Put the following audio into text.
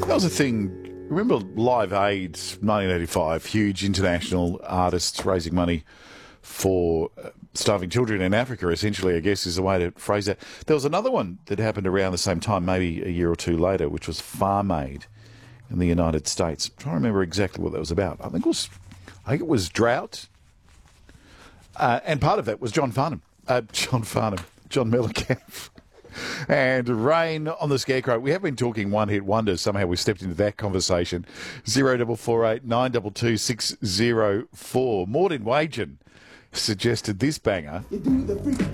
That was a thing. Remember Live Aid, 1985, huge international artists raising money for starving children in Africa, essentially, I guess is the way to phrase that. There was another one that happened around the same time, maybe a year or two later, which was Farm Aid in the United States. I'm trying to remember exactly what that was about. I think it was drought. And part of that was John Mellencamp. And rain on the scarecrow. We have been talking one-hit wonders. Somehow we stepped into that conversation. 0448 922 604. Maudin Wagen suggested this banger.